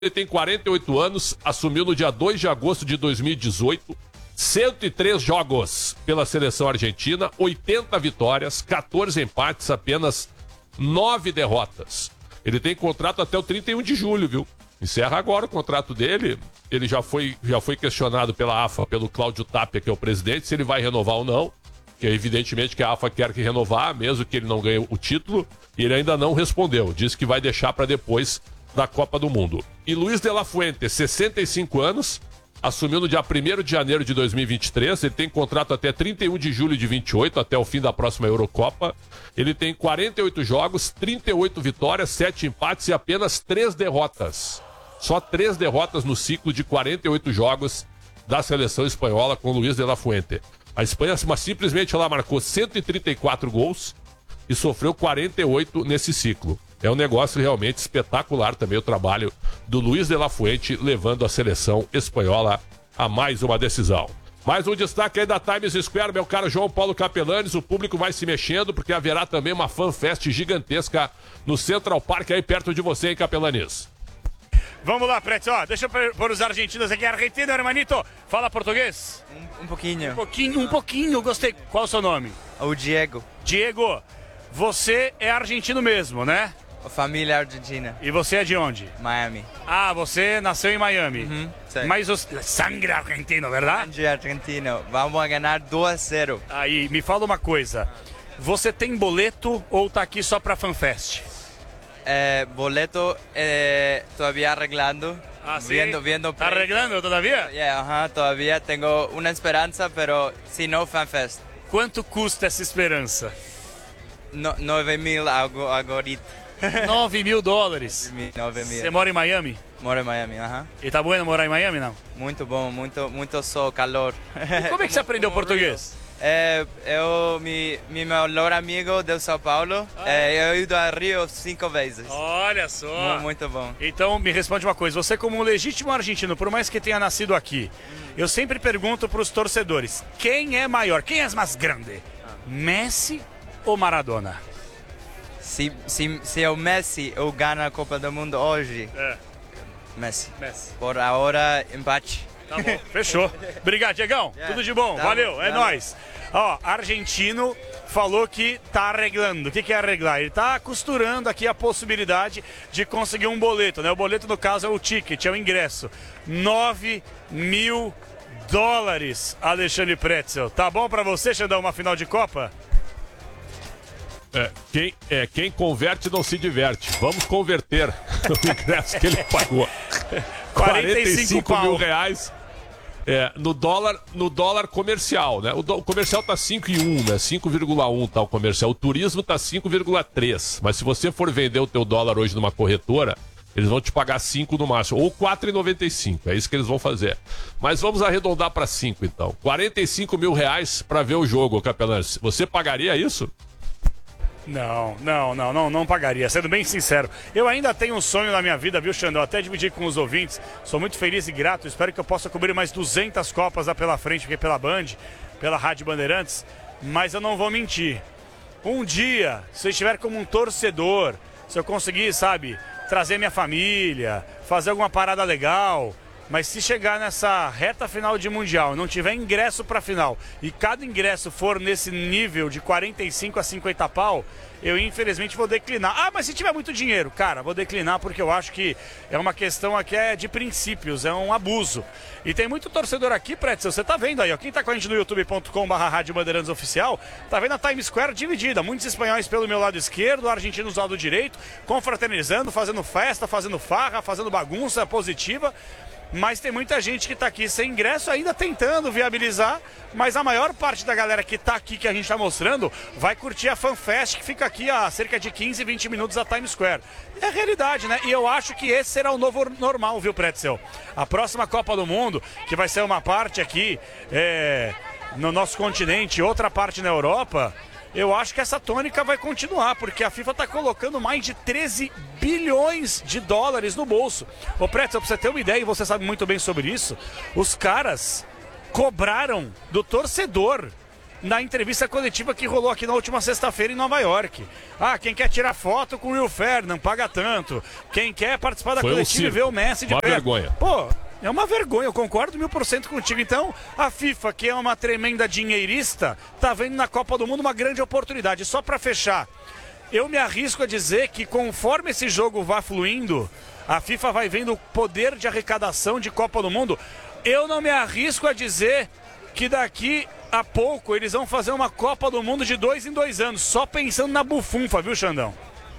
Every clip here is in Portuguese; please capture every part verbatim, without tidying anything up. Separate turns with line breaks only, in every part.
Ele tem quarenta e oito anos, assumiu no dia dois de agosto de dois mil e dezoito, cento e três jogos pela seleção argentina, oitenta vitórias, quatorze empates, apenas nove derrotas. Ele tem contrato até o trinta e um de julho, viu? Encerra agora o contrato dele. Ele já foi, já foi questionado pela A F A, pelo Cláudio Tapia, que é o presidente, se ele vai renovar ou não. Que é evidentemente que a A F A quer que renovar, mesmo que ele não ganhe o título. E ele ainda não respondeu. Diz que vai deixar para depois da Copa do Mundo. E Luiz de la Fuente, sessenta e cinco anos, assumiu no dia primeiro de janeiro de dois mil e vinte e três. Ele tem contrato até trinta e um de julho de vinte e oito, até o fim da próxima Eurocopa. Ele tem quarenta e oito jogos, trinta e oito vitórias, sete empates e apenas três derrotas. Só três derrotas no ciclo de quarenta e oito jogos da seleção espanhola com Luiz de la Fuente. A Espanha mas simplesmente ela marcou cento e trinta e quatro gols e sofreu quarenta e oito nesse ciclo. É um negócio realmente espetacular também o trabalho do Luiz de la Fuente, levando a seleção espanhola a mais uma decisão. Mais um destaque aí da Times Square, meu caro João Paulo Capelanes. O público vai se mexendo porque haverá também uma fanfest gigantesca no Central Park aí perto de você, hein, Capelanes?
Vamos lá, Pretzel. Ó, deixa eu pôr os argentinos aqui. Argentino, hermanito. Fala português?
Um, um pouquinho.
Um pouquinho, um pouquinho. Gostei. Qual é o seu nome?
O Diego.
Diego, você é argentino mesmo, né?
Família argentina.
E você é de onde?
Miami.
Ah, você nasceu em Miami.
Uhum,
mas o sangue argentino, verdade?
Sangue argentino. Vamos ganhar dois a zero.
Aí, me fala uma coisa. Você tem boleto ou tá aqui só pra FanFest?
Eh, boleto eh, todavía arreglando.
Ah, ¿sí?
Viendo, viendo.
¿Está arreglando todavía?
Yeah, ajá, todavía tengo una esperanza, pero si no, FanFest.
Quanto custa essa esperança?
No, nove mil agora.
nove mil dólares.
nove mil.
Você mora em Miami?
Moro em Miami, aham.
E tá bueno morar em Miami, não?
Muito bom, muito, muito sol, calor.
E como é que você aprendeu português?
É, eu, mi, mi melhor amigo de São Paulo, ah. é, eu ido a Rio cinco vezes.
Olha só!
Muito bom.
Então, me responde uma coisa, você como um legítimo argentino, por mais que tenha nascido aqui, hum. eu sempre pergunto para os torcedores, quem é maior, quem é mais grande? Ah. Messi ou Maradona?
Se, se, se o Messi eu ganho a Copa do Mundo hoje,
é.
Messi.
Messi.
Por agora, empate.
Tá bom, fechou. Obrigado, Diegão. Yeah. Tudo de bom. Tá, valeu, é tá nóis. Ó, argentino falou que tá arreglando. O que, que é arreglar? Ele tá costurando aqui a possibilidade de conseguir um boleto, né? O boleto, no caso, é o ticket, é o ingresso. nove mil dólares, Alexandre Pretzel. Tá bom pra você, Xandão, uma final de Copa?
É, quem, é, quem converte não se diverte. Vamos converter o ingresso que ele pagou. quarenta e cinco mil reais é, no, dólar, no dólar comercial, né? O, do, o comercial tá cinco vírgula um, né? cinco vírgula um tá o comercial. O turismo tá cinco vírgula três. Mas se você for vender o teu dólar hoje numa corretora, eles vão te pagar cinco no máximo, ou quatro reais e noventa e cinco. É isso que eles vão fazer. Mas vamos arredondar para cinco, então. quarenta e cinco mil reais para ver o jogo, Capelão. Você pagaria isso?
Não, não, não, não, não pagaria, sendo bem sincero. Eu ainda tenho um sonho na minha vida, viu, Xandão? Até dividir com os ouvintes. Sou muito feliz e grato. Espero que eu possa cobrir mais duzentas Copas lá pela frente, porque pela Band, pela Rádio Bandeirantes. Mas eu não vou mentir. Um dia, se eu estiver como um torcedor, se eu conseguir, sabe, trazer minha família, fazer alguma parada legal... Mas se chegar nessa reta final de Mundial, não tiver ingresso para a final e cada ingresso for nesse nível de quarenta e cinco a cinquenta pau, eu infelizmente vou declinar. Ah, mas se tiver muito dinheiro, cara, vou declinar porque eu acho que é uma questão aqui é de princípios, é um abuso. E tem muito torcedor aqui, Pretzel, você tá vendo aí, ó, quem tá com a gente no youtube ponto com barra Rádio Bandeirantes Oficial, tá vendo a Times Square dividida, muitos espanhóis pelo meu lado esquerdo, argentinos do lado direito, confraternizando, fazendo festa, fazendo farra, fazendo bagunça positiva. Mas tem muita gente que está aqui sem ingresso, ainda tentando viabilizar, mas a maior parte da galera que está aqui, que a gente está mostrando, vai curtir a FanFest, que fica aqui a cerca de quinze, vinte minutos da Times Square. É a realidade, né? E eu acho que esse será o novo normal, viu, Pretzel? A próxima Copa do Mundo, que vai ser uma parte aqui é, no nosso continente, outra parte na Europa... Eu acho que essa tônica vai continuar, porque a FIFA está colocando mais de treze bilhões de dólares no bolso. Ô, Pretzel, pra você ter uma ideia, e você sabe muito bem sobre isso, os caras cobraram do torcedor na entrevista coletiva que rolou aqui na última sexta-feira em Nova York. Ah, quem quer tirar foto com o Will Ferdinand paga tanto. Quem quer participar da
Foi
coletiva
um
e ver o Messi de
Uma
perto.
vergonha.
Pô, é uma vergonha, eu concordo mil por cento contigo. Então, a FIFA, que é uma tremenda dinheirista, tá vendo na Copa do Mundo uma grande oportunidade. Só para fechar, eu me arrisco a dizer que conforme esse jogo vá fluindo, a FIFA vai vendo o poder de arrecadação de Copa do Mundo. Eu não me arrisco a dizer que daqui a pouco eles vão fazer uma Copa do Mundo de dois em dois anos, só pensando na bufunfa, viu, Xandão?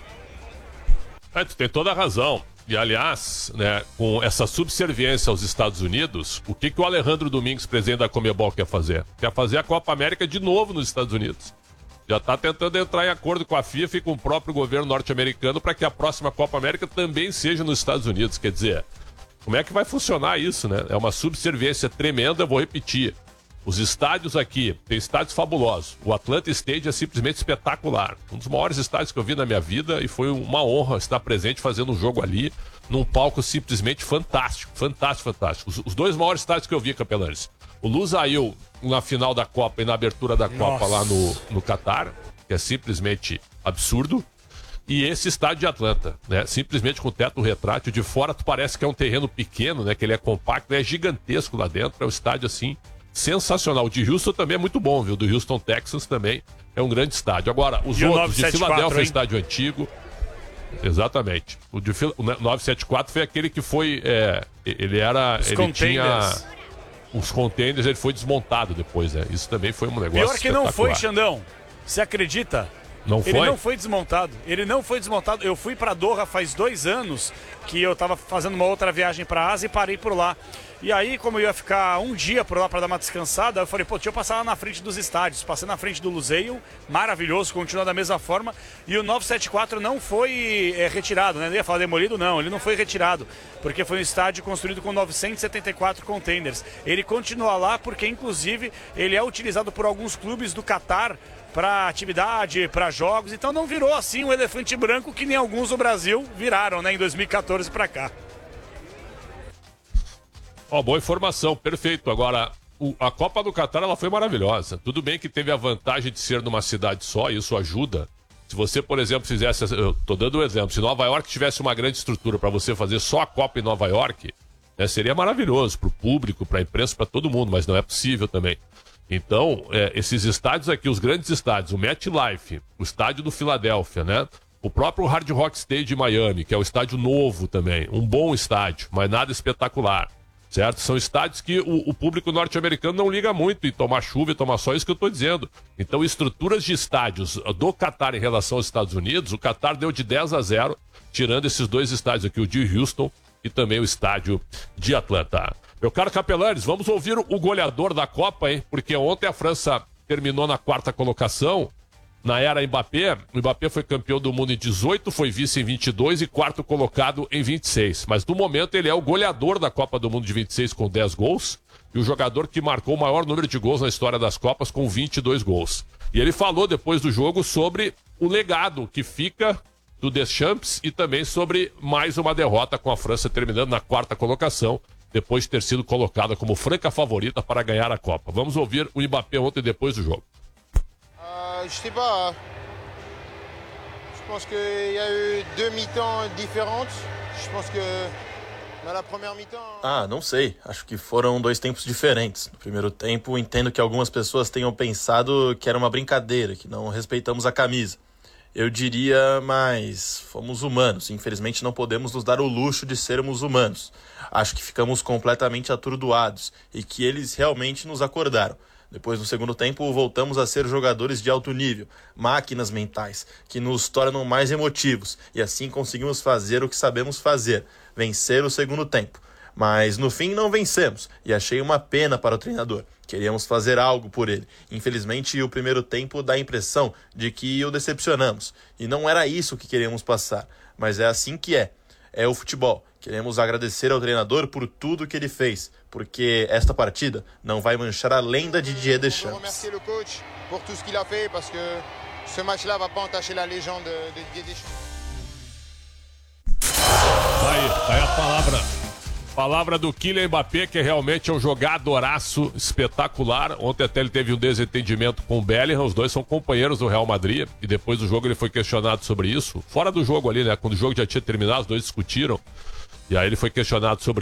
É, tu tem toda a razão. E, aliás, né, com essa subserviência aos Estados Unidos, o que, que o Alejandro Domingues, presidente da Conmebol, quer fazer? Quer fazer a Copa América de novo nos Estados Unidos. Já está tentando entrar em acordo com a FIFA e com o próprio governo norte-americano para que a próxima Copa América também seja nos Estados Unidos. Quer dizer, como é que vai funcionar isso, né? É uma subserviência tremenda, eu vou repetir. Os estádios aqui, tem estádios fabulosos. O Atlanta Stadium é simplesmente espetacular. Um dos maiores estádios que eu vi na minha vida e foi uma honra estar presente fazendo um jogo ali, num palco simplesmente fantástico, fantástico, fantástico. Os, os dois maiores estádios que eu vi, Capelanes. O Lusail na final da Copa e na abertura da Copa. Nossa. Lá no, no Catar, que é simplesmente absurdo. E esse estádio de Atlanta, né? Simplesmente com teto retrátil. De fora tu parece que é um terreno pequeno, né? Que ele é compacto, é gigantesco lá dentro. É um estádio assim sensacional. O de Houston também é muito bom, viu? Do Houston Texans também é um grande estádio. Agora, os
e
outros, de Filadélfia,
hein?
estádio antigo. Exatamente. O de Fil... o novecentos e setenta e quatro foi aquele que foi. É... Ele era.
Os
ele tinha. Os containers, ele foi desmontado depois, né? Isso também foi um negócio.
Pior que não foi, Xandão. Você acredita?
Não foi?
Ele não foi desmontado. Ele não foi desmontado. Eu fui para Doha faz dois anos que eu tava fazendo uma outra viagem para a Ásia e parei por lá. E aí, como eu ia ficar um dia por lá para dar uma descansada, eu falei, pô, deixa eu passar lá na frente dos estádios. Passei na frente do Lusail, maravilhoso, continua da mesma forma. E o novecentos e setenta e quatro não foi é, retirado, né? Não ia falar demolido, não. Ele não foi retirado, porque foi um estádio construído com novecentos e setenta e quatro containers. Ele continua lá porque, inclusive, ele é utilizado por alguns clubes do Catar para atividade, para jogos. Então não virou assim um elefante branco que nem alguns do Brasil viraram, né? Em dois mil e quatorze para cá.
Ó, oh, boa informação, perfeito. Agora, o, a Copa do Catar, ela foi maravilhosa. Tudo bem que teve a vantagem de ser numa cidade só, e isso ajuda. Se você, por exemplo, fizesse, eu tô dando um exemplo, se Nova York tivesse uma grande estrutura para você fazer só a Copa em Nova York, né, seria maravilhoso pro público, pra imprensa, para todo mundo, mas não é possível também. Então, é, esses estádios aqui, os grandes estádios, o MetLife, o estádio do Filadélfia, né? O próprio Hard Rock Stadium de Miami, que é um estádio novo também, um bom estádio, mas nada espetacular. Certo? São estádios que o, o público norte-americano não liga muito em tomar chuva e tomar sol, é isso que eu estou dizendo. Então, estruturas de estádios do Catar em relação aos Estados Unidos, o Catar deu de dez a zero, tirando esses dois estádios aqui, o de Houston e também o estádio de Atlanta. Meu caro Capelanes, vamos ouvir o goleador da Copa, hein? Porque ontem a França terminou na quarta colocação. Na era Mbappé, o Mbappé foi campeão do mundo em dezoito, foi vice em vinte e dois e quarto colocado em vinte e seis. Mas no momento ele é o goleador da Copa do Mundo de vinte e seis com dez gols e o jogador que marcou o maior número de gols na história das Copas com vinte e dois gols. E ele falou depois do jogo sobre o legado que fica do Deschamps e também sobre mais uma derrota com a França terminando na quarta colocação, depois de ter sido colocada como franca favorita para ganhar a Copa. Vamos ouvir o Mbappé ontem depois do jogo.
Je sais pas. Je pense qu'il y a eu deux mi-temps différentes. Je pense que na première mi-temps.
Ah, não sei. Acho que foram dois tempos diferentes. No primeiro tempo, entendo que algumas pessoas tenham pensado que era uma brincadeira, que não respeitamos a camisa. Eu diria, mas fomos humanos. Infelizmente não podemos nos dar o luxo de sermos humanos. Acho que ficamos completamente atordoados e que eles realmente nos acordaram. Depois, no segundo tempo, voltamos a ser jogadores de alto nível, máquinas mentais, que nos tornam mais emotivos, e assim conseguimos fazer o que sabemos fazer, vencer o segundo tempo. Mas, no fim, não vencemos, e achei uma pena para o treinador. Queríamos fazer algo por ele. Infelizmente, o primeiro tempo dá a impressão de que o decepcionamos, e não era isso que queríamos passar, mas é assim que é. É o futebol. Queremos agradecer ao treinador por tudo que ele fez, porque esta partida não vai manchar a lenda de Didier Deschamps.
Remercier o coach por tudo que ele fez, porque ce match-là vai pas entacher a légende de Didier Deschamps.
Tá aí, tá aí a palavra, Palavra do Kylian Mbappé, que realmente é um jogadoraço espetacular. Ontem até ele teve um desentendimento com o Bellingham, os dois são companheiros do Real Madrid, e depois do jogo ele foi questionado sobre isso. Fora do jogo ali, né? Quando o jogo já tinha terminado, os dois discutiram, e aí ele foi questionado sobre